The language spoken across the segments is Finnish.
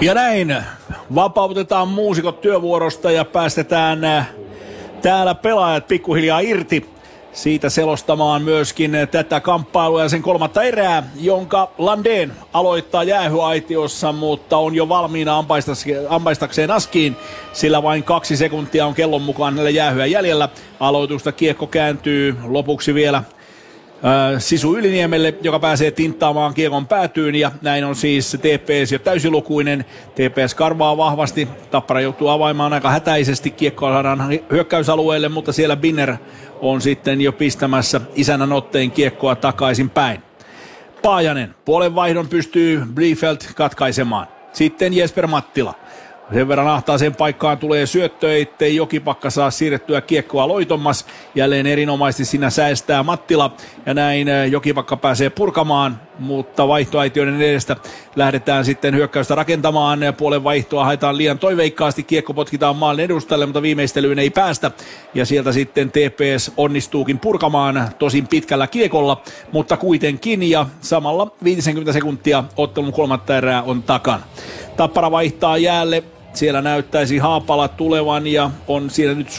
Ja näin vapautetaan muusikot työvuorosta ja päästetään täällä pelaajat pikkuhiljaa irti. Siitä selostamaan myöskin tätä kamppailua ja sen kolmatta erää, jonka Landén aloittaa jäähyaitiossa, mutta on jo valmiina ampaistakseen askiin, sillä vain 2 sekuntia on kellon mukaan näillä jäähyä jäljellä. Aloitusta kiekko kääntyy lopuksi vielä Sisu Yliniemelle, joka pääsee tinttaamaan kiekon päätyyn, ja näin on siis TPS jo täysilukuinen. TPS karvaa vahvasti, Tappara joutuu avaimaan aika hätäisesti, kiekkoa saadaan hyökkäysalueelle, mutta siellä Binner on sitten jo pistämässä isännän otteen kiekkoa takaisin päin. Paajanen, puolen vaihdon pystyy Bliefeld katkaisemaan. Sitten Jesper Mattila. Sen verran ahtaaseen paikkaan tulee syöttö, ettei Jokipakka saa siirrettyä kiekkoa Loitommas. Jälleen erinomaisesti siinä säästää Mattila ja näin Jokipakka pääsee purkamaan, mutta vaihtoaitioiden edestä lähdetään sitten hyökkäystä rakentamaan. Puolen vaihtoa haetaan liian toiveikkaasti, kiekko potkitaan maalin edustalle, mutta viimeistelyyn ei päästä. Ja sieltä sitten TPS onnistuukin purkamaan tosin pitkällä kiekolla, mutta kuitenkin, ja samalla 50 sekuntia ottelun kolmatta erää on takana. Tappara vaihtaa jäälle. Siellä näyttäisi Haapala tulevan ja on siellä nyt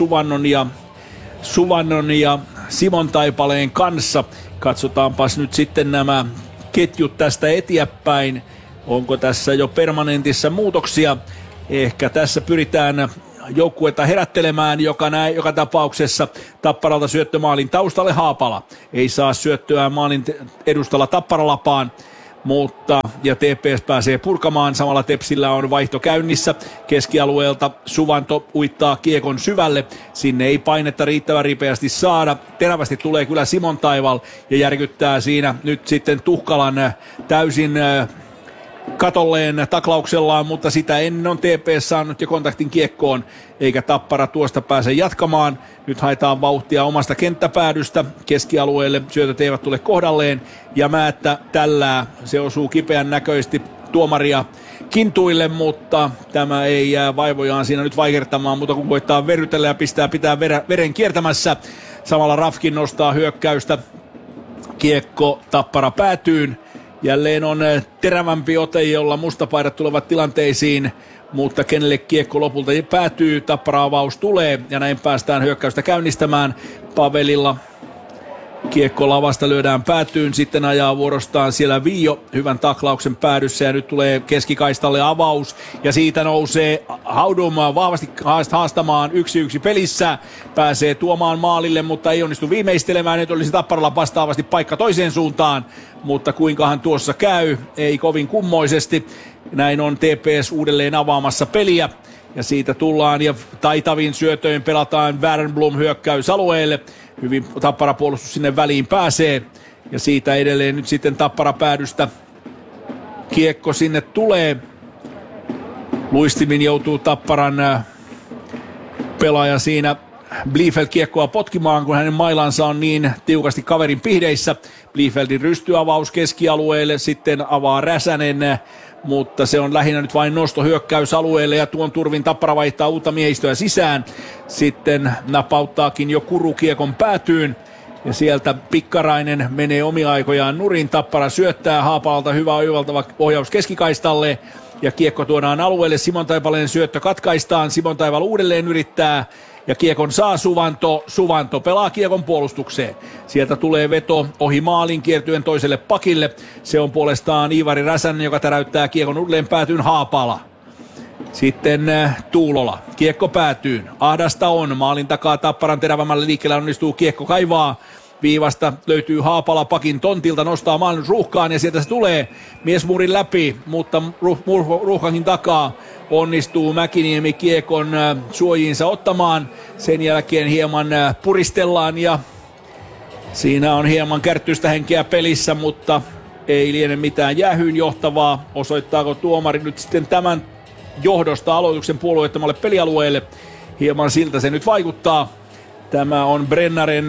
Suvannon ja Simon Taipaleen kanssa. Katsotaanpas nyt sitten nämä ketjut tästä eteenpäin. Onko tässä jo permanentissa muutoksia? Ehkä tässä pyritään joukkuetta herättelemään, joka tapauksessa Tapparalta syöttö maalin taustalle Haapala. Ei saa syöttöä maalin edustalla Tapparalapaan. Mutta ja TPS pääsee purkamaan, samalla Tepsillä on vaihto käynnissä keskialueelta. Suvanto uittaa kiekon syvälle, sinne ei painetta riittävän ripeästi saada. Terävästi tulee kyllä Simon Taival ja järkyttää siinä nyt sitten Tuhkalan täysin katolleen taklauksellaan, mutta sitä ennen on TPS saanut jo kontaktin kiekkoon, eikä Tappara tuosta pääse jatkamaan. Nyt haetaan vauhtia omasta kenttäpäädystä keskialueelle, syötöt eivät tule kohdalleen, ja Määttä tällää, se osuu kipeän näköisesti tuomaria kintuille, mutta tämä ei jää vaivojaan siinä nyt vaikertamaan, mutta kun koittaa verrytellä ja pitää veren kiertämässä, samalla Rafkin nostaa hyökkäystä, kiekko Tappara päätyyn. Jälleen on terävämpi ote, jolla mustapaidat tulevat tilanteisiin, mutta kenelle kiekko lopulta päätyy, Tappara-avaus tulee ja näin päästään hyökkäystä käynnistämään. Pavelilla kiekko lavasta lyödään päätyyn, sitten ajaa vuorostaan siellä Viio hyvän taklauksen päädyssä ja nyt tulee keskikaistalle avaus ja siitä nousee Haudum vahvasti haastamaan 1-1 pelissä, pääsee tuomaan maalille, mutta ei onnistu viimeistelemään, nyt olisi Tapparalla vastaavasti paikka toiseen suuntaan, mutta kuinkahan tuossa käy, ei kovin kummoisesti, näin on TPS uudelleen avaamassa peliä. Ja siitä tullaan ja taitavin syötöin pelataan Wernbloom hyökkäysalueelle. Hyvin Tappara puolustus sinne väliin pääsee. Ja siitä edelleen nyt sitten Tappara päädystä kiekko sinne tulee. Luistimin joutuu Tapparan pelaaja siinä Bliefeld kiekkoa potkimaan, kun hänen mailansa on niin tiukasti kaverin pihdeissä. Bliefeldin rystyavaus keskialueelle, sitten avaa Räsänen, mutta se on lähinnä nyt vain nosto hyökkäysalueelle ja tuon turvin Tappara vaihtaa uutta miehistöä sisään. Sitten napauttaakin jo Kuru kiekon päätyyn ja sieltä Pikkarainen menee omia aikojaan nurin. Tappara syöttää Haapalalta, hyvä oivaltava ohjaus keskikaistalle ja kiekko tuodaan alueelle. Simon Taipaleen syöttö katkaistaan, Simon Taival uudelleen yrittää. Ja kiekon saa Suvanto pelaa kiekon puolustukseen. Sieltä tulee veto ohi maalin kiertyen toiselle pakille. Se on puolestaan Iivari Räsänen, joka täräyttää kiekon uudelleen päätyyn Haapala. Sitten Tuulola. Kiekko päätyyn. Ahdasta on. Maalin takaa Tapparan terävämmälle liikkeelle onnistuu kiekko kaivaa. Viivasta löytyy Haapala pakin tontilta, nostaa maalin ruuhkaan ja sieltä se tulee miesmuurin läpi, mutta ruuhkankin takaa onnistuu Mäkiniemi kiekon suojiinsa ottamaan. Sen jälkeen hieman puristellaan ja siinä on hieman kärttyistä henkeä pelissä, mutta ei liene mitään jäähyyn johtavaa. Osoittaako tuomari nyt sitten tämän johdosta aloituksen puolueettomalle pelialueelle? Hieman siltä se nyt vaikuttaa. Tämä on Brennaren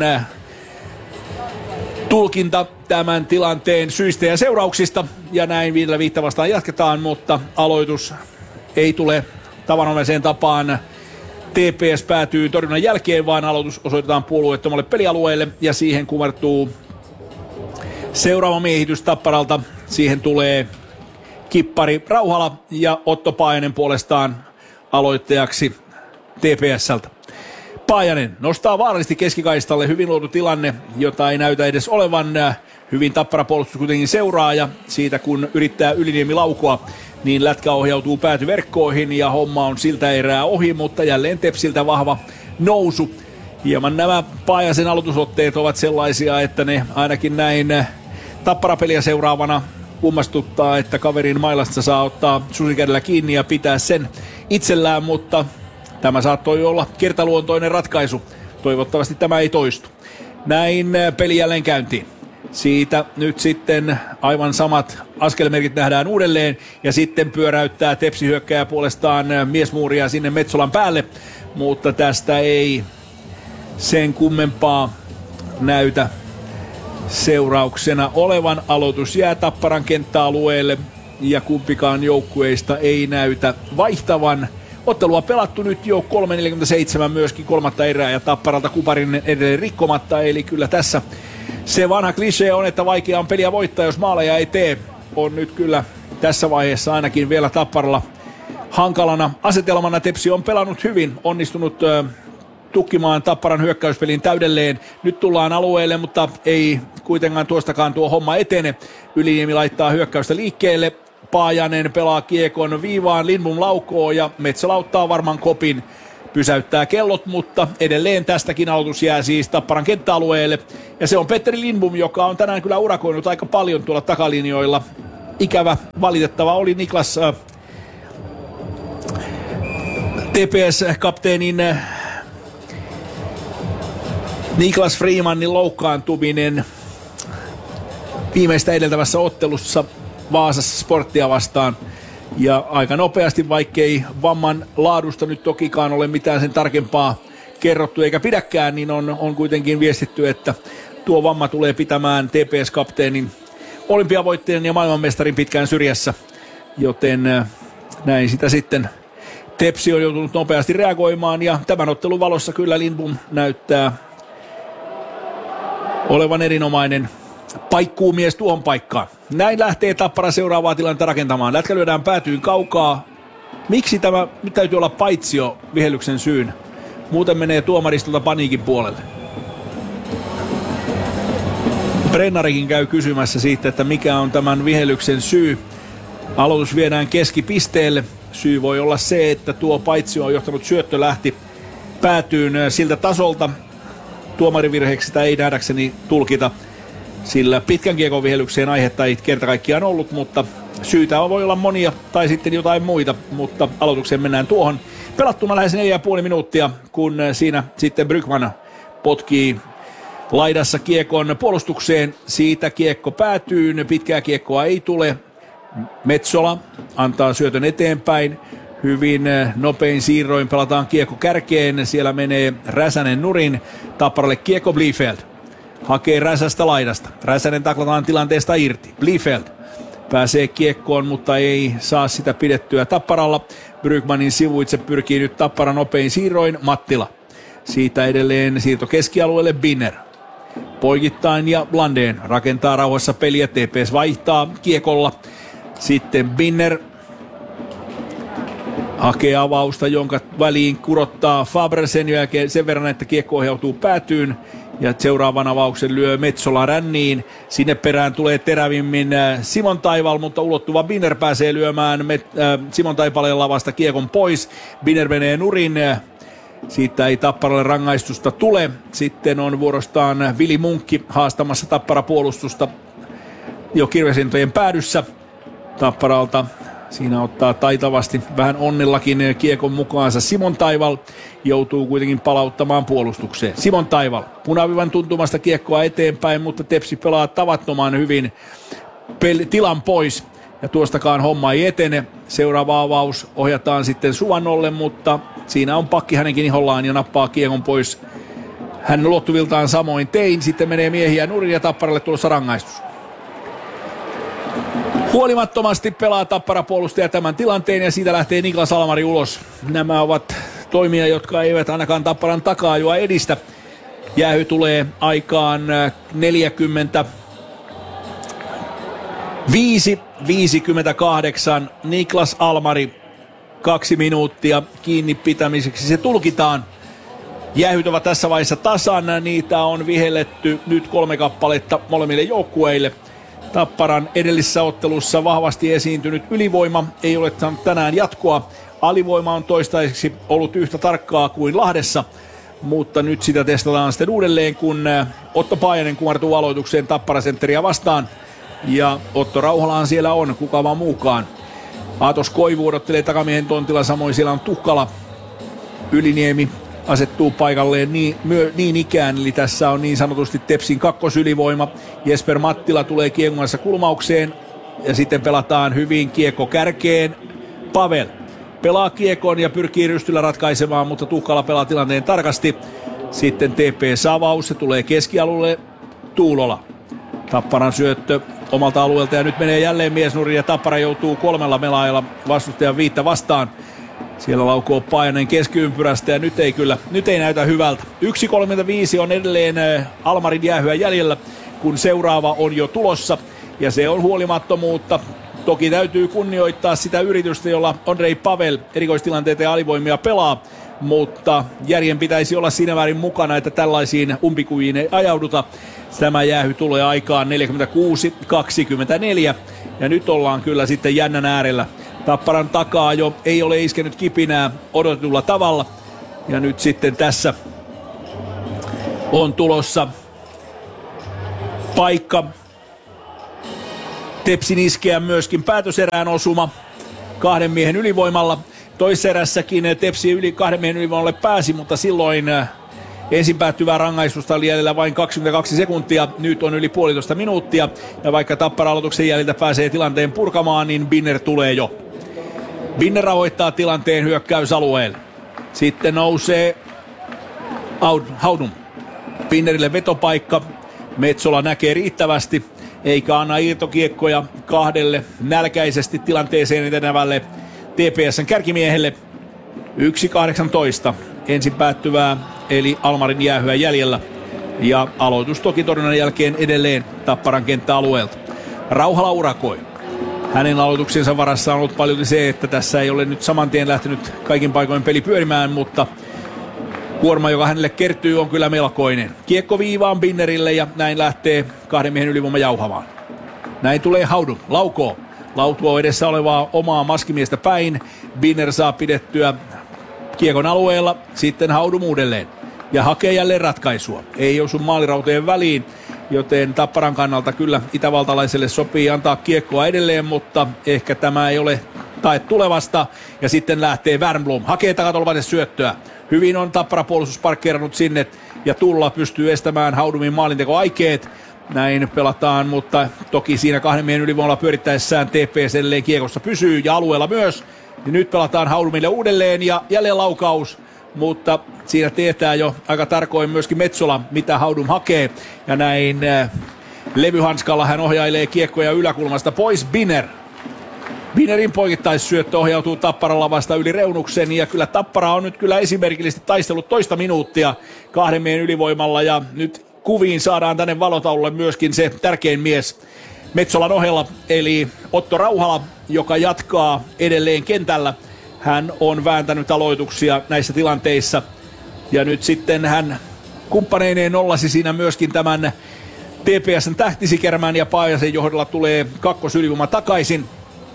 tulkinta tämän tilanteen syistä ja seurauksista. Ja näin 5 vastaan jatketaan, mutta aloitus ei tule tavanomaiseen tapaan. TPS päätyy torjunnan jälkeen, vaan aloitus osoitetaan puolueettomalle pelialueelle. Ja siihen kumartuu seuraava miehitys Tapparalta. Siihen tulee kippari Rauhala ja Otto Paajanen puolestaan aloittajaksi TPS:ltä. Paajanen nostaa vaarallisesti keskikaistalle, hyvin luotu tilanne, jota ei näytä edes olevan. Hyvin Tappara puolustus kuitenkin seuraa ja siitä kun yrittää Yliniemi laukoa, niin lätkä ohjautuu päätyverkkoihin ja homma on siltä erää ohi, mutta jälleen Tepsiltä vahva nousu. Hieman nämä Paajasen aloitusotteet ovat sellaisia, että ne ainakin näin Tappara-peliä seuraavana kummastuttaa, että kaverin mailasta saa ottaa susikädellä kiinni ja pitää sen itsellään, mutta tämä saattoi olla kertaluontoinen ratkaisu. Toivottavasti tämä ei toistu. Näin peli jälleen käyntiin. Siitä nyt sitten aivan samat askelmerkit nähdään uudelleen ja sitten pyöräyttää Tepsi hyökkääjä puolestaan miesmuuria sinne Metsolan päälle, mutta tästä ei sen kummempaa näytä seurauksena olevan. Aloitus jää Tapparan kenttäalueelle ja kumpikaan joukkueista ei näytä vaihtavan. Ottelua pelattu nyt jo 3.47 myöskin kolmatta erää ja Tapparalta Kuparinen edelleen rikkomatta, eli kyllä tässä se vanha klisee on, että vaikea on peliä voittaa, jos maaleja ei tee. On nyt kyllä tässä vaiheessa ainakin vielä Tapparalla hankalana asetelmana. Tepsi on pelannut hyvin, onnistunut tukkimaan Tapparan hyökkäyspelin täydelleen. Nyt tullaan alueelle, mutta ei kuitenkaan tuostakaan tuo homma etene. Yliniemi laittaa hyökkäystä liikkeelle. Paajanen pelaa kiekon viivaan, Lindbom laukoo ja Metsola ottaa varmaan kopin. Pysäyttää kellot, mutta edelleen tästäkin aloitus jää siis Tapparan kenttäalueelle. Ja se on Petteri Lindbom, joka on tänään kyllä urakoinut aika paljon tuolla takalinjoilla. Ikävä, valitettava oli Niklas TPS-kapteenin Niklas Freemanin loukkaantuminen viimeistä edeltävässä ottelussa Vaasassa Sporttia vastaan. Ja aika nopeasti, vaikkei vamman laadusta nyt tokikaan ole mitään sen tarkempaa kerrottu eikä pidäkään, niin on kuitenkin viestitty, että tuo vamma tulee pitämään TPS-kapteenin, olympiavoittajan ja maailmanmestarin pitkään syrjässä. Joten näin sitä sitten Tepsi on joutunut nopeasti reagoimaan ja tämän ottelun valossa kyllä Lindbom näyttää olevan erinomainen paikkuumies tuohon paikkaan. Näin lähtee Tappara seuraavaa tilannetta rakentamaan. Lätkä lyödään päätyyn kaukaa. Miksi tämä nyt täytyy olla paitsio vihellyksen syyn? Muuten menee tuomaristolta paniikin puolelle. Brennarikin käy kysymässä siitä, että mikä on tämän vihellyksen syy. Aloitus viedään keskipisteelle. Syy voi olla se, että tuo paitsio on johtanut syöttö lähti päätyyn siltä tasolta. Tuomarivirheeksi sitä ei nähdäkseni tulkita, sillä pitkän kiekon vihelykseen aihetta ei kerta kaikkiaan ollut, mutta syytä voi olla monia tai sitten jotain muita, mutta aloitukseen mennään tuohon. Pelattuna lähes 4,5 minuuttia, kun siinä sitten Brygman potkii laidassa kiekon puolustukseen. Siitä kiekko päätyy, pitkää kiekkoa ei tule. Metsola antaa syötön eteenpäin. Hyvin nopein siirroin pelataan kiekko kärkeen. Siellä menee Räsänen nurin. Tapparalle kiekko Bliefeld. Hakee Räsästä laidasta. Räsänen taklataan tilanteesta irti. Bliefeld pääsee kiekkoon, mutta ei saa sitä pidettyä Tapparalla. Brygmanin sivuitse pyrkii nyt Tappara nopein siirroin. Mattila. Siitä edelleen siirto keskialueelle Binner. Poikittain ja Blandén rakentaa rauhassa peliä. TPS vaihtaa kiekolla. Sitten Binner hakee avausta, jonka väliin kurottaa Faber sen jälkeen sen verran, että kiekko ohjautuu päätyyn. Ja seuraavan avauksen lyö Metsola ränniin. Sinne perään tulee terävimmin Simon Taival, mutta ulottuva Binner pääsee lyömään Simon Taipaleen lavasta kiekon pois. Binner menee nurin. Siitä ei Tapparalle rangaistusta tule. Sitten on vuorostaan Vili Munkki haastamassa Tappara puolustusta jo kirvesintojen päädyssä Tapparalta. Siinä ottaa taitavasti vähän onnellakin kiekon mukaansa. Simon Taival joutuu kuitenkin palauttamaan puolustukseen. Simon Taival punavivan tuntumasta kiekkoa eteenpäin, mutta Tepsi pelaa tavattoman hyvin tilan pois. Ja tuostakaan homma ei etene. Seuraava avaus ohjataan sitten Suvannolle, mutta siinä on pakki hänenkin ihollaan ja nappaa kiekon pois. Hänen ulottuviltaan samoin tein. Sitten menee miehiä nurin ja Tapparalle tulossa rangaistus. Huolimattomasti pelaa Tappara puolustaja tämän tilanteen ja siitä lähtee Niklas Almari ulos. Nämä ovat toimia, jotka eivät ainakaan Tapparan taka-ajua edistä. Jäähy tulee aikaan 45 58. Niklas Almari 2 minuuttia kiinni pitämiseksi. Se tulkitaan. Jäähyt ovat tässä vaiheessa tasan. Niitä on vihelletty nyt 3 kappaletta molemmille joukkueille. Tapparan edellisessä ottelussa vahvasti esiintynyt ylivoima ei ole saanut tänään jatkoa. Alivoima on toistaiseksi ollut yhtä tarkkaa kuin Lahdessa, mutta nyt sitä testataan sitten uudelleen, kun Otto Paajanen kumartuu aloitukseen Tappara-sentteriä vastaan. Ja Otto Rauhalahan siellä on, kuka vaan muukaan. Aatos Koivu odottelee takamiehen tontilla, samoin siellä on Tuhkala. Yliniemi asettuu paikalleen niin ikään, eli tässä on niin sanotusti Tepsin kakkosylivoima. Jesper Mattila tulee kiekon kanssa kulmaukseen ja sitten pelataan hyvin kiekko kärkeen. Pavel pelaa kiekon ja pyrkii rystyllä ratkaisemaan, mutta Tuhkala pelaa tilanteen tarkasti. Sitten TP-savaus, se tulee keskialueelle. Tuulola. Tapparan syöttö omalta alueelta ja nyt menee jälleen miesnurin ja Tappara joutuu 3 melaajalla vastustajan 5 vastaan. Siellä laukoo Paajanen keskiympyrästä ja nyt ei näytä hyvältä. 1.35 on edelleen Almarin jäähyä jäljellä, kun seuraava on jo tulossa ja se on huolimattomuutta. Toki täytyy kunnioittaa sitä yritystä, jolla Andrei Pavel erikoistilanteita ja alivoimia pelaa, mutta järjen pitäisi olla siinä määrin mukana, että tällaisiin umpikujiin ei ajauduta. Tämä jäähy tulee aikaan 46-24 ja nyt ollaan kyllä sitten jännän äärellä. Tapparan takaa jo ei ole iskenyt kipinää odotetulla tavalla ja nyt sitten tässä on tulossa paikka Tepsin iskeä myöskin päätöserään osuma 2 miehen ylivoimalla. Toiserässäkin Tepsi 2 miehen ylivoimalle pääsi, mutta silloin ensin päättyvää rangaistusta oli jäljellä vain 22 sekuntia. Nyt on yli 1,5 minuuttia ja vaikka Tappara aloituksen jäljiltä pääsee tilanteen purkamaan, niin Binner tulee jo. Binner rahoittaa tilanteen hyökkäysalueelle. Sitten nousee Haudum. Binnerille vetopaikka. Metsola näkee riittävästi, eikä anna irtokiekkoja 2 nälkäisesti tilanteeseen etenevälle TPS:n kärkimiehelle. 1.18 ensin päättyvää, eli Almarin jäähyä jäljellä. Ja aloitus toki torjunnan jälkeen edelleen Tapparan kenttäalueelta. Rauhala urakoi. Hänen aloituksensa varassa on ollut paljon se, että tässä ei ole nyt saman tien lähtenyt kaikin paikoin peli pyörimään, mutta kuorma, joka hänelle kertyy, on kyllä melkoinen. Kiekko viivaan Binnerille ja näin lähtee 2 miehen ylivoima jauhamaan. Näin tulee Haudum, laukoo. Lautuo edessä olevaa omaa maskimiestä päin. Binner saa pidettyä kiekon alueella, sitten Haudum uudelleen. Ja hakee jälleen ratkaisua. Ei osu maalirautojen väliin, joten Tapparan kannalta kyllä itävaltalaiselle sopii antaa kiekkoa edelleen, mutta ehkä tämä ei ole tae tulevasta. Ja sitten lähtee Wernbloom, hakee takatolvainen syöttöä. Hyvin on Tappara puolustus parkkeerannut sinne ja Tulla pystyy estämään Haudumin maalintekoaikeet. Näin pelataan, mutta toki siinä 2 miehen ylivoimalla pyörittäessään TPS edelleen kiekossa pysyy ja alueella myös. Ja nyt pelataan Haudumille uudelleen ja jälleen laukaus, mutta siinä tietää jo aika tarkoin myöskin Metsola, mitä Haudum hakee. Ja näin levyhanskalla hän ohjailee kiekkoja yläkulmasta pois. Binnerin poikittaissyöttö ohjautuu Tapparalla vasta yli reunuksen ja kyllä Tappara on nyt kyllä esimerkillisesti taistellut toista minuuttia 2 miehen ylivoimalla ja nyt kuviin saadaan tänne valotaululle myöskin se tärkein mies Metsolan ohella, eli Otto Rauhala, joka jatkaa edelleen kentällä. Hän on vääntänyt aloituksia näissä tilanteissa ja nyt sitten hän kumppaneineen nollasi siinä myöskin tämän TPS:n tähtisikermän ja Paajasen johdolla tulee kakkosylivoima takaisin.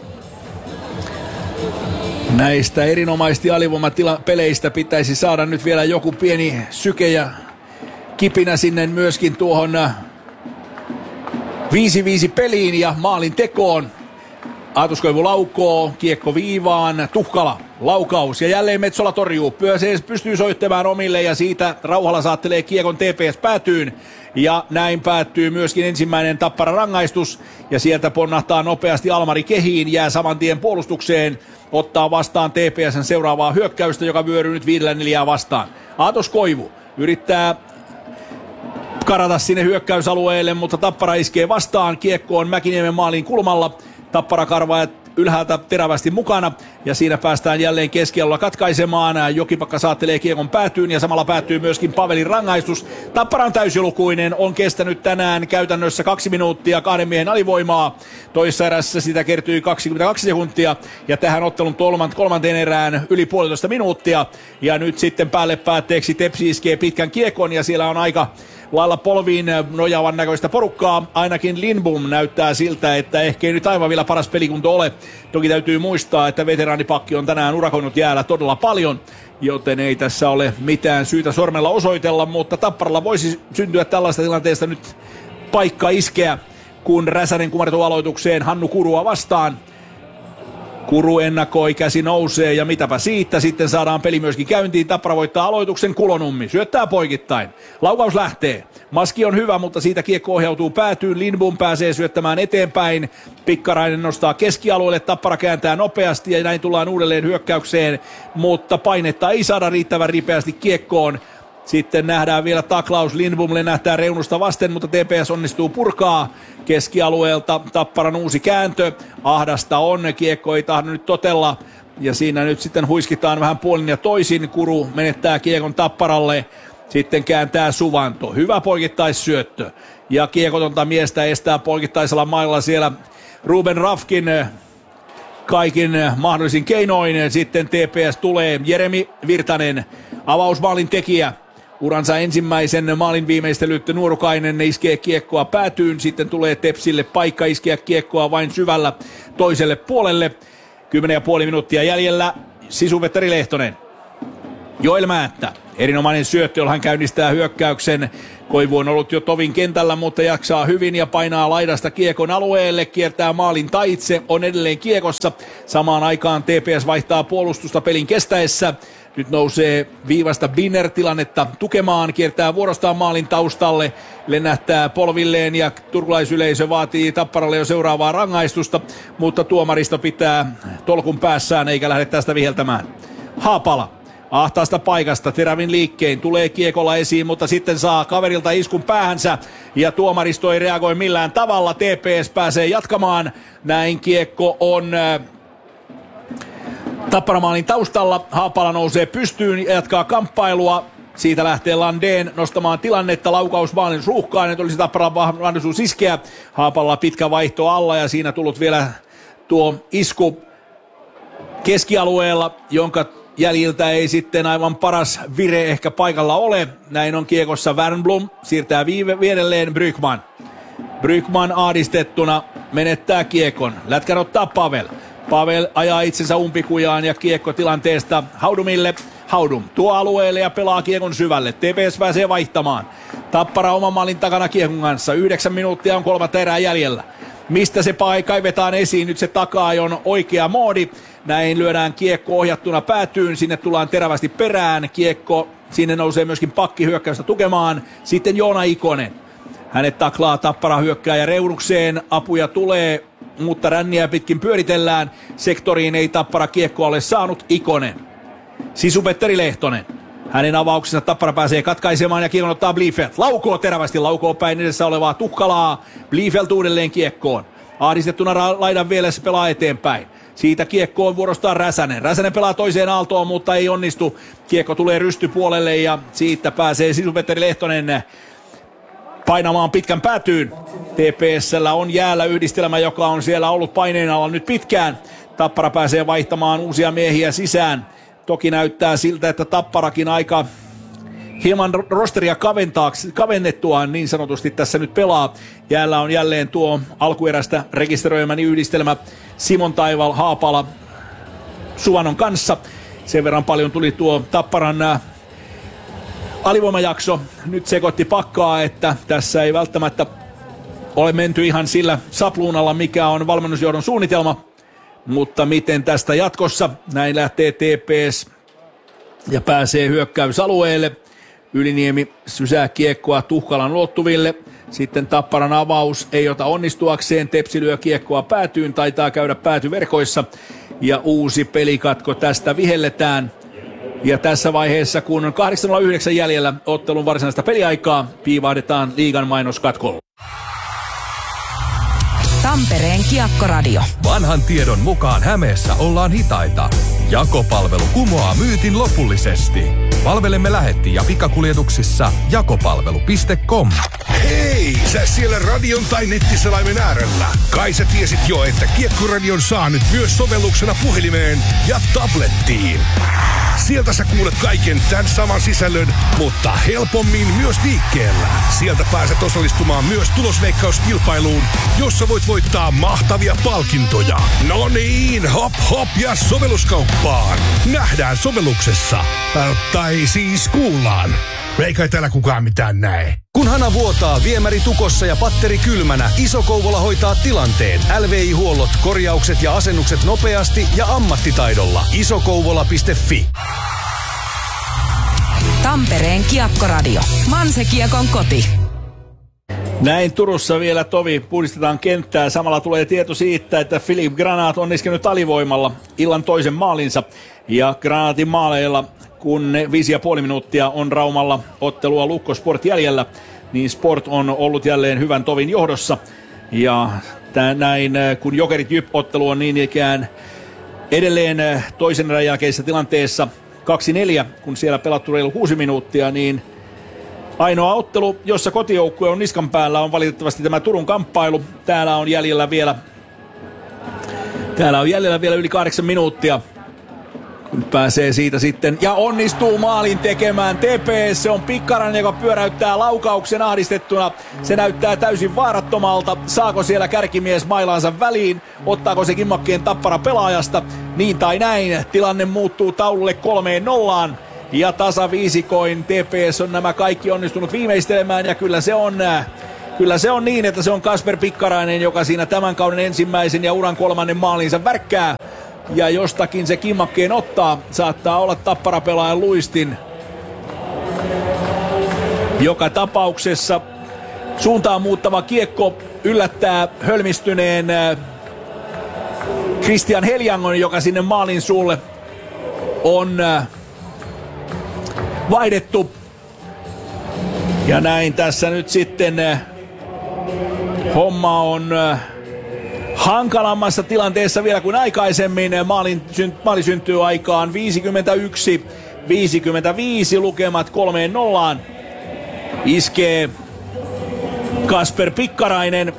Näistä erinomaisesti alivoimapeleistä pitäisi saada nyt vielä joku pieni syke ja kipinä sinne myöskin tuohon 5-5 peliin ja maalin tekoon. Aatos Koivu laukoo, kiekko viivaan, Tuhkala, laukaus ja jälleen Metsola torjuu. Pystyy soittamaan omille ja siitä Rauhala saattelee kiekon TPS päätyyn. Ja näin päättyy myöskin ensimmäinen Tappara rangaistus ja sieltä ponnahtaa nopeasti Almari kehiin, jää saman tien puolustukseen, ottaa vastaan TPS:n seuraavaa hyökkäystä, joka vyöryy nyt 5-4 vastaan. Aatos Koivu yrittää karata sinne hyökkäysalueelle, mutta Tappara iskee vastaan. Kiekko on Mäkiniemen maalin kulmalla. Tappara ylhäältä terävästi mukana ja siinä päästään jälleen keskialueella katkaisemaan. Jokipakka saattelee kiekon päätyyn ja samalla päättyy myöskin Pavelin rangaistus. Tappara on täysilukuinen, on kestänyt tänään käytännössä 2 minuuttia 2 miehen alivoimaa. Toisessa erässä sitä kertyi 22 sekuntia ja tähän ottelun kolmanteen erään yli 1,5 minuuttia. Ja nyt sitten päälle päätteeksi Tepsi iskee pitkän kiekon ja siellä on aika lailla polviin nojaavan näköistä porukkaa. Ainakin Lindbom näyttää siltä, että ehkä ei nyt aivan vielä paras pelikunto ole. Toki täytyy muistaa, että veteraanipakki on tänään urakoinut jäällä todella paljon, joten ei tässä ole mitään syytä sormella osoitella, mutta Tapparalla voisi syntyä tällaista tilanteesta nyt paikka iskeä, kun Räsänen kumartuu aloitukseen Hannu Kurua vastaan. Kuru ennakoi, käsi nousee ja mitäpä siitä. Sitten saadaan peli myöskin käyntiin. Tappara voittaa aloituksen. Kulonummi syöttää poikittain. Laukaus lähtee. Maski on hyvä, mutta siitä kiekko ohjautuu päätyyn. Lindbom pääsee syöttämään eteenpäin. Pikkarainen nostaa keskialueelle. Tappara kääntää nopeasti ja näin tullaan uudelleen hyökkäykseen. Mutta painetta ei saada riittävän ripeästi kiekkoon. Sitten nähdään vielä taklaus. Lindbom lennähtää reunusta vasten, mutta TPS onnistuu purkaa keskialueelta. Tapparan uusi kääntö. Ahdasta on. Kiekko ei tahdo nyt totella. Ja siinä nyt sitten huiskitaan vähän puolin ja toisin. Kuru menettää kiekon Tapparalle. Sitten kääntää Suvanto. Hyvä poikittaisyöttö. Ja kiekotonta miestä estää poikittaisella mailla siellä Ruben Rafkin kaikin mahdollisin keinoin. Sitten TPS tulee. Jeremi Virtanen, avausmaalin tekijä. Uransa ensimmäisen maalin viimeistelyt Nuorukainen iskee kiekkoa päätyyn. Sitten tulee Tepsille paikka iskeä kiekkoa vain syvällä toiselle puolelle. 10,5 minuuttia jäljellä. Sisupetteri Lehtonen. Joel Määttä. Erinomainen syöttö, jolla hän käynnistää hyökkäyksen. Koivu on ollut jo tovin kentällä, mutta jaksaa hyvin ja painaa laidasta kiekon alueelle. Kiertää maalin taitse, on edelleen kiekossa. Samaan aikaan TPS vaihtaa puolustusta pelin kestäessä. Nyt nousee viivasta Binner tilannetta tukemaan, kiertää vuorostaan maalin taustalle, lennähtää polvilleen ja turkulaisyleisö vaatii Tapparalle jo seuraavaa rangaistusta, mutta tuomaristo pitää tolkun päässään eikä lähde tästä viheltämään. Haapala. Ahtaasta paikasta terävin liikkein, tulee kiekolla esiin, mutta sitten saa kaverilta iskun päähänsä ja tuomaristo ei reagoi millään tavalla. TPS pääsee jatkamaan, näin kiekko on Tapparamaalin taustalla. Haapala nousee pystyyn ja jatkaa kamppailua. Siitä lähtee Landén nostamaan tilannetta. Laukaus maalin ruuhkaan. Nyt olisi Tapparan mahdollisuus iskeä. Haapalla pitkä vaihto alla ja siinä tullut vielä tuo isku keskialueella, jonka jäljiltä ei sitten aivan paras vire ehkä paikalla ole. Näin on kiekossa Wernbloom. Siirtää vierelleen Brykman. Brykman ahdistettuna menettää kiekon. Lätkän ottaa Pavel. Pavel ajaa itsensä umpikujaan ja kiekko tilanteesta Haudumille. Haudum tuo alueelle ja pelaa kiekon syvälle. TPS pääsee vaihtamaan. Tappara oman maalin takana kiekon kanssa. 9 minuuttia on 3 erää jäljellä. Mistä se kaivetaan esiin? Nyt se takaa on oikea moodi. Näin lyödään kiekko ohjattuna päätyyn. Sinne tullaan terävästi perään. Kiekko, sinne nousee myöskin pakki hyökkäystä tukemaan. Sitten Joona Ikonen. Hänet taklaa Tappara hyökkääjä reunukseen. Apuja tulee, mutta ränniä pitkin pyöritellään. Sektoriin ei Tappara kiekkoa ole saanut. Ikonen. Sisupetteri Lehtonen. Hänen avauksensa Tappara pääsee katkaisemaan ja kiekon ottaa Bliefeld. Laukoo terävästi, laukoo päin edessä olevaa Tuhkalaa. Bliefeld uudelleen kiekkoon. Ahdistettuna laidan vielä se pelaa eteenpäin. Siitä kiekkoon vuorostaan Räsänen. Räsänen pelaa toiseen aaltoon, mutta ei onnistu. Kiekko tulee rystypuolelle ja siitä pääsee Sisupetteri Lehtonen painamaan pitkän päätyyn. TPS:llä on jäällä yhdistelmä, joka on siellä ollut paineen alla nyt pitkään. Tappara pääsee vaihtamaan uusia miehiä sisään. Toki näyttää siltä, että Tapparakin aika hieman rosteria kavennettuaan niin sanotusti tässä nyt pelaa. Jäällä on jälleen tuo alkuerästä rekisteröimäni yhdistelmä Simon Taival, Haapala, Suvannon kanssa. Sen verran paljon tuli tuo Tapparan alivoimajakso. Nyt sekoitti pakkaa, että tässä ei välttämättä ole menty ihan sillä sapluunalla, mikä on valmennusjohdon suunnitelma. Mutta miten tästä jatkossa? Näin lähtee TPS ja pääsee hyökkäysalueelle. Yliniemi sysää kiekkoa Tuhkalan ulottuville. Sitten Tapparan avaus ei ota onnistuakseen. Tepsi lyö kiekkoa päätyyn, taitaa käydä päätyverkoissa. Ja uusi pelikatko tästä vihelletään. Ja tässä vaiheessa, kun on 8:09 jäljellä ottelun varsinaista peliaikaa, piivahdetaan liigan mainoskatkolla. Tampereen Kiekkoradio. Vanhan tiedon mukaan Hämeessä ollaan hitaita. Jakopalvelu kumoaa myytin lopullisesti. Palvelemme lähetti- ja pikakuljetuksissa jakopalvelu.com. Hei, sä siellä radion tai nettiselaimen äärellä. Kai sä tiesit jo, että Kiekkoradion saa nyt myös sovelluksena puhelimeen ja tablettiin. Sieltä sä kuulet kaiken tämän saman sisällön, mutta helpommin myös liikkeellä. Sieltä pääset osallistumaan myös tulosveikkauskilpailuun, jossa voit voittaa mahtavia palkintoja. No niin, hop hop ja sovelluskauppaan. Nähdään sovelluksessa. Tai siis kuullaan. Eikä täällä kukaan mitään näe. Kun hana vuotaa, viemäri tukossa ja patteri kylmänä, Iso Kouvola hoitaa tilanteen. LVI-huollot, korjaukset ja asennukset nopeasti ja ammattitaidolla. isokouvola.fi. Tampereen Kiekkoradio. Manse-Kiekon koti. Näin Turussa vielä tovi, puhdistetaan kenttää. Samalla tulee tieto siitä, että Filip Granat on iskenyt alivoimalla illan toisen maalinsa. Ja Granatin maaleilla, kun 5,5 minuuttia on Raumalla ottelua Lukko Sport jäljellä, niin Sport on ollut jälleen hyvän tovin johdossa. Ja näin, kun Jokerit Jyp-ottelu on niin ikään edelleen toisen erän jälkeisessä tilanteessa 2-4, kun siellä pelattu reilu 6 minuuttia, niin ainoa ottelu, jossa kotijoukkue on niskan päällä, on valitettavasti tämä Turun kamppailu. Täällä on jäljellä vielä yli 8 minuuttia. Kun pääsee siitä sitten ja onnistuu maalin tekemään TPS. Se on Pikkarainen, joka pyöräyttää laukauksen ahdistettuna. Se näyttää täysin vaarattomalta. Saako siellä kärkimies mailaansa väliin? Ottaako se kimmakkeen Tappara pelaajasta? Niin tai näin. Tilanne muuttuu taululle 3-0. Ja tasaviisikoin TPS on nämä kaikki onnistunut viimeistelemään. Ja kyllä se on niin, että se on Kasper Pikkarainen, joka siinä tämän kauden ensimmäisen ja uran 3. maalinsa värkkää. Ja jostakin se kimmakkeen ottaa. Saattaa olla Tappara-pelaajan luistin. Joka tapauksessa suuntaan muuttava kiekko yllättää hölmistyneen Christian Heljangon, joka sinne maalin suulle on vaihdettu. Ja näin tässä nyt sitten homma on hankalammassa tilanteessa vielä kuin aikaisemmin. Maali syntyy aikaan 51-55 lukemat 3-0. Iskee Kasper Pikkarainen.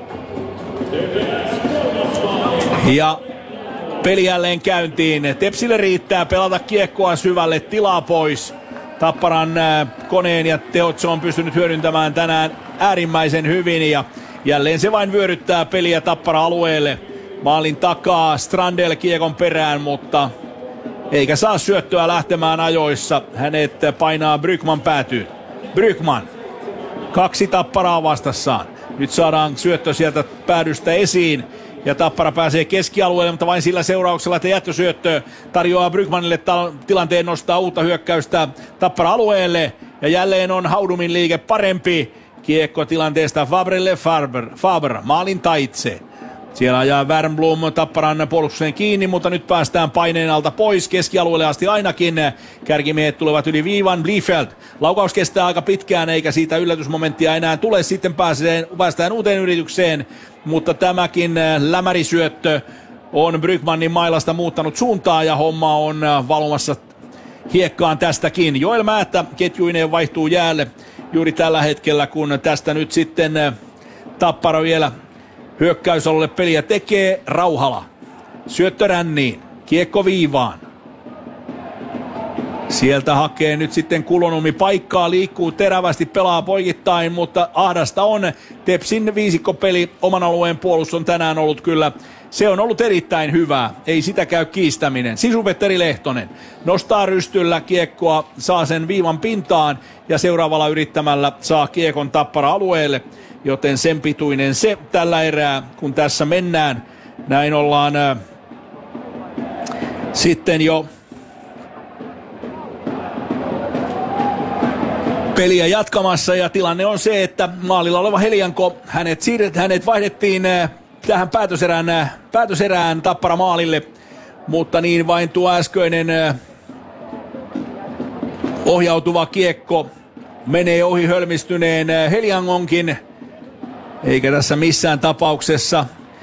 Ja peli jälleen käyntiin. Tepsille riittää pelata kiekkoa syvälle, tilaa pois. Tapparan koneen ja teot se on pystynyt hyödyntämään tänään äärimmäisen hyvin ja jälleen se vain vyöryttää peliä Tappara-alueelle. Maalin takaa Strandel kiekon perään, mutta eikä saa syöttöä lähtemään ajoissa. Hänet painaa Brykman päätyyn. Brykman. 2 Tapparaa vastassaan. Nyt saadaan syöttö sieltä päädystä esiin. Ja Tappara pääsee keskialueelle, mutta vain sillä seurauksella, että jättösyöttö tarjoaa Brykmanille tilanteen nostaa uutta hyökkäystä Tappara-alueelle. Ja jälleen on Haudumin liike parempi. Kiekko tilanteesta Fabrelle Faber maalin taitse. Siellä ajaa Wernbloom Tapparan puolustukseen kiinni, mutta nyt päästään paineen alta pois. Keskialueelle asti ainakin. Kärkimiehet tulevat yli viivan. Bliefeld. Laukaus kestää aika pitkään, eikä siitä yllätysmomenttia enää tule. Sitten päästään uuteen yritykseen, mutta tämäkin lämärisyöttö on Brykmanin mailasta muuttanut suuntaa ja homma on valumassa hiekkaan tästäkin. Joel Määttä ketjuineen vaihtuu jäälle juuri tällä hetkellä, kun tästä nyt sitten Tappara vielä hyökkäysalueelle peliä tekee. Rauhala. Syöttö ränniin. Kiekko viivaan. Sieltä hakee nyt sitten Kulonumi paikkaa, liikkuu terävästi, pelaa poikittain, mutta ahdasta on. Tepsin viisikkopeli oman alueen puolustus on tänään ollut kyllä. Se on ollut erittäin hyvää, ei sitä käy kiistäminen. Sisu-Petteri Lehtonen nostaa rystyllä kiekkoa, saa sen viivan pintaan ja seuraavalla yrittämällä saa kiekon Tappara-alueelle. Joten sen pituinen se tällä erää, kun tässä mennään. Näin ollaan sitten jo peliä jatkamassa ja tilanne on se, että maalilla oleva Helianko, hänet vaihdettiin tähän päätöserään Tappara maalille, mutta niin vain tuo äskeinen ohjautuva kiekko menee ohi hölmistyneen Heliangonkin, eikä tässä missään tapauksessa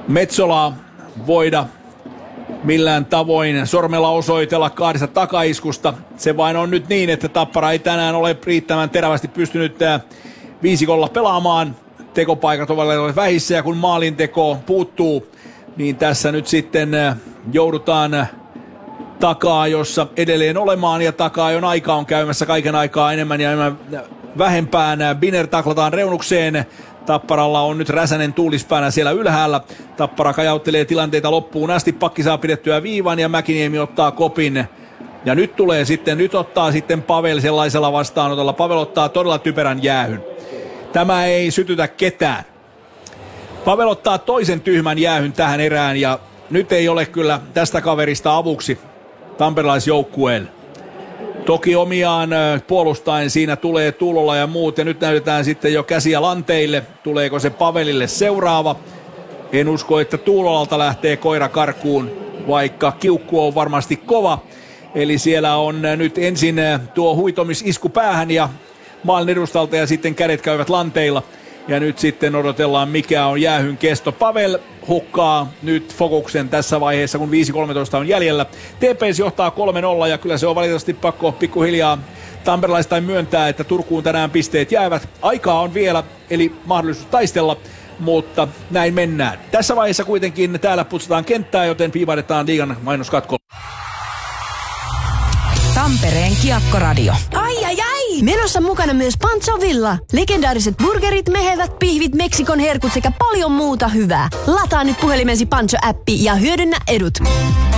Metsolaa voida millään tavoin sormella osoitella kahdesta takaiskusta. Se vain on nyt niin, että Tappara ei tänään ole riittävän terävästi pystynyt viisikolla pelaamaan. Tekopaikat ovat vähissä ja kun maalinteko puuttuu, niin tässä nyt sitten joudutaan takaa, jossa edelleen olemaan ja takaa jon aika on käymässä kaiken aikaa enemmän ja enemmän vähempään. Biner taklataan reunukseen. Tapparalla on nyt Räsänen tuulispäänä siellä ylhäällä. Tappara kajauttelee tilanteita loppuun asti. Pakki saa pidettyä viivan ja Mäkiniemi ottaa kopin. Ja nyt ottaa sitten Pavel sellaisella vastaanotolla. Pavel ottaa todella typerän jäähyn. Tämä ei sytytä ketään. Pavel ottaa toisen tyhmän jäähyn tähän erään ja nyt ei ole kyllä tästä kaverista avuksi tamperelaisjoukkueelle. Toki omiaan puolustaen siinä tulee Tuulola ja muut ja nyt näytetään sitten jo käsiä lanteille. Tuleeko se Pavelille seuraava? En usko, että Tuulolalta lähtee koira karkuun, vaikka kiukku on varmasti kova. Eli siellä on nyt ensin tuo huitomisisku päähän ja maalin edustalta ja sitten kädet käyvät lanteilla. Ja nyt sitten odotellaan mikä on jäähyn kesto. Pavel hukkaa nyt fokuksen tässä vaiheessa, kun 5.13 on jäljellä. TPS johtaa 3-0 ja kyllä se on valitettavasti pakko pikkuhiljaa tamperelaistain myöntää, että Turkuun tänään pisteet jäävät. Aikaa on vielä, eli mahdollisuus taistella, mutta näin mennään. Tässä vaiheessa kuitenkin täällä putsataan kenttää, joten piivahdetaan liigan mainoskatko. Tampereen Kiekkoradio. Ai! Menossa mukana myös Pancho Villa. Legendaariset burgerit, mehevät pihvit, Meksikon herkut sekä paljon muuta hyvää. Lataa nyt puhelimesi Pancho-appi ja hyödynnä edut.